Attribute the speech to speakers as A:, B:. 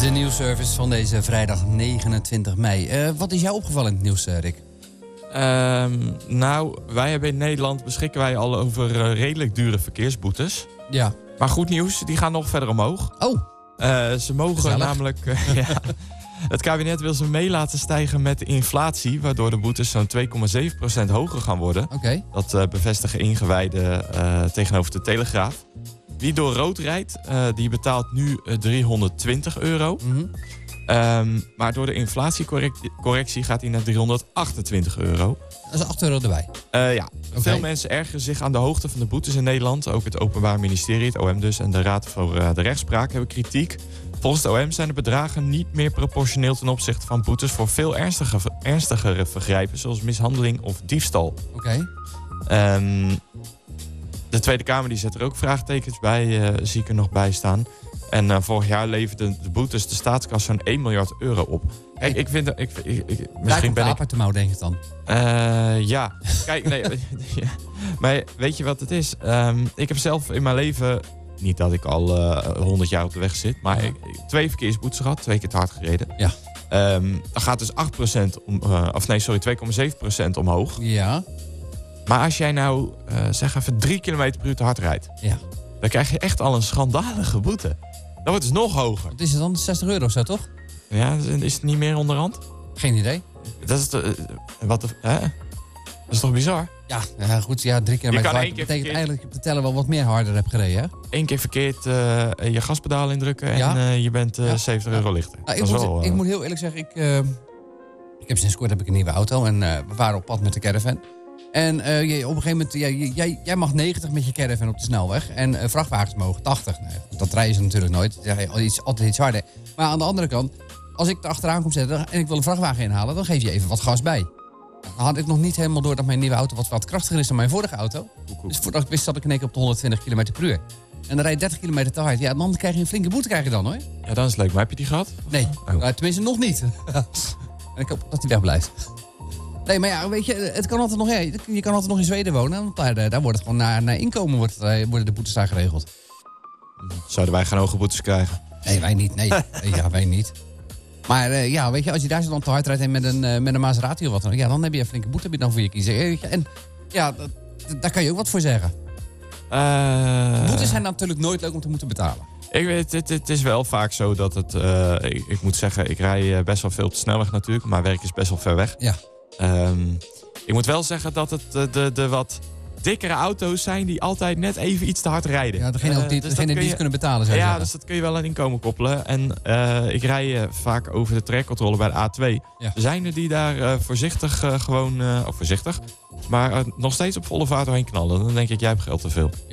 A: De nieuwsservice van deze vrijdag 29 mei. Wat is jou opgevallen in het nieuws, Rick?
B: Wij hebben in Nederland beschikken wij al over redelijk dure verkeersboetes.
A: Ja.
B: Maar goed nieuws, die gaan nog verder omhoog.
A: Oh.
B: Ze mogen
A: gezellig.
B: namelijk... Het kabinet wil ze mee laten stijgen met de inflatie, waardoor de boetes zo'n 2,7% hoger gaan worden.
A: Oké.
B: Dat bevestigen ingewijden tegenover de Telegraaf. Wie door rood rijdt, die betaalt nu €320.
A: Mm-hmm.
B: Maar door de inflatiecorrectie gaat hij naar €328.
A: Dat is €8 erbij.
B: Ja, veel mensen ergeren zich aan de hoogte van de boetes in Nederland. Ook het Openbaar Ministerie, het OM dus, en de Raad voor de Rechtspraak hebben kritiek. Volgens het OM zijn de bedragen niet meer proportioneel ten opzichte van boetes voor veel ernstigere vergrijpen, zoals mishandeling of diefstal.
A: Oké.
B: De Tweede Kamer die zet er ook vraagtekens bij, zie ik er nog bij staan. En vorig jaar leverden de boetes de staatskas zo'n €1 miljard op. Kijk, ik vind... misschien ben ik...
A: uit de mouw, denk ik dan.
B: Ja, kijk, nee. Maar weet je wat het is? Ik heb zelf in mijn leven... Niet dat ik al 100 jaar op de weg zit, maar ik 2 verkeersboetes gehad, 2 keer te hard gereden.
A: Ja.
B: Dan gaat dus 2,7% omhoog.
A: Ja.
B: Maar als jij nou, zeg even 3 km per uur te hard rijdt,
A: Ja.
B: dan krijg je echt al een schandalige boete. Dat wordt dus nog hoger.
A: Wat is het dan? €60 of zo, toch?
B: Ja, is het niet meer onderhand?
A: Geen idee.
B: Dat is hè? Dat is toch bizar?
A: Ja, goed. Ja, 3 keer
B: Je
A: met
B: kan
A: hard.
B: één keer
A: Dat betekent
B: verkeerd-
A: eigenlijk dat je op de teller wel wat meer harder hebt gereden, hè?
B: 1 keer verkeerd je gaspedaal indrukken en
A: Ja.
B: Je bent €70 lichter.
A: Nou,
B: Dat is wel,
A: ik moet heel eerlijk zeggen, ik heb sinds kort een nieuwe auto en we waren op pad met de caravan. En op een gegeven moment, jij mag 90 met je caravan op de snelweg en vrachtwagens mogen 80. Nou, dat rijden ze natuurlijk nooit. Ja, altijd iets harder. Maar aan de andere kant, als ik er achteraan kom zetten en ik wil een vrachtwagen inhalen, dan geef je even wat gas bij. Dan had ik nog niet helemaal door dat mijn nieuwe auto wat krachtiger is dan mijn vorige auto. Dus voordat ik wist zat ik in één keer op de 120 km per uur. En dan rijd je 30 kilometer te hard. Ja, dan krijg je een flinke boete dan, hoor.
B: Ja, dat is leuk. Maar heb je die gehad?
A: Nee,
B: Oh.
A: tenminste nog niet. En ik hoop dat hij weg blijft. Nee, maar ja, weet je, het kan altijd nog, je kan altijd nog in Zweden wonen. Want daar wordt het gewoon naar inkomen worden de boetes daar geregeld.
B: Zouden wij geen hoge boetes krijgen?
A: Nee, wij niet. Nee, ja, wij niet. Maar weet je, als je daar zo dan te hard rijdt en met een Maserati of wat dan, ja, dan heb je een flinke boete dan voor je kiezen. Weet je, en ja, daar kan je ook wat voor zeggen. Boetes zijn natuurlijk nooit leuk om te moeten betalen.
B: Ik weet, het is wel vaak zo dat het... ik moet zeggen, ik rij best wel veel op de snelweg natuurlijk. Mijn werk is best wel ver weg.
A: Ja.
B: Ik moet wel zeggen dat het de wat dikkere auto's zijn die altijd net even iets te hard rijden.
A: Ja, degene die het kunnen betalen, zou je
B: Ja,
A: zeggen.
B: dus dat kun je wel aan inkomen koppelen. En ik rij vaak over de trajectcontrole bij de A2.
A: Ja.
B: Er zijn er die daar voorzichtig voorzichtig, maar nog steeds op volle vaart doorheen knallen. Dan denk ik, jij hebt geld te veel.